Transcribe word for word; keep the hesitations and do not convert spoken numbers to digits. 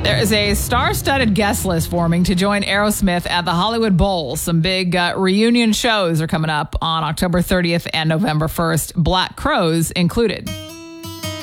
There is a star-studded guest list forming to join Aerosmith at the Hollywood Bowl. Some big uh, reunion shows are coming up on October thirtieth and November first, Black Crowes included.